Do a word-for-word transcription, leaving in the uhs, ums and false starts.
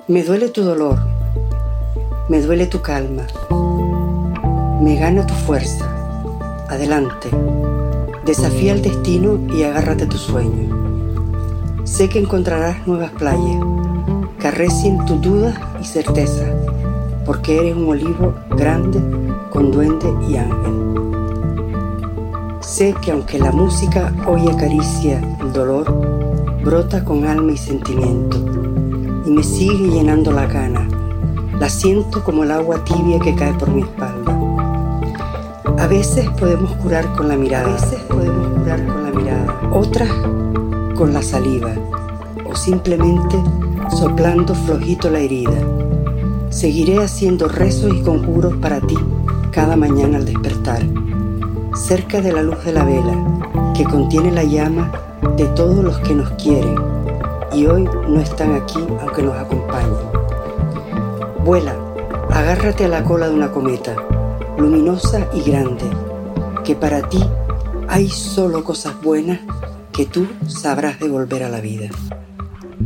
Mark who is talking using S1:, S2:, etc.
S1: Me duele tu dolor, me duele tu calma, me gana tu fuerza. Adelante, desafía el destino y agárrate a tu sueño. Sé que encontrarás nuevas playas que arrecien tus dudas y certezas, porque eres un olivo grande con duende y ángel. Sé que aunque la música hoy acaricia el dolor, brota con alma y sentimiento, y me sigue llenando la gana. La siento como el agua tibia que cae por mi espalda. A veces podemos curar con la mirada, a veces podemos curar con la mirada, otras con la saliva, o simplemente soplando flojito la herida. Seguiré haciendo rezos y conjuros para ti cada mañana al despertar, cerca de la luz de la vela que contiene la llama de todos los que nos quieren y hoy no están aquí aunque nos acompañen. Vuela, agárrate a la cola de una cometa, luminosa y grande, que para ti hay solo cosas buenas que tú sabrás devolver a la vida.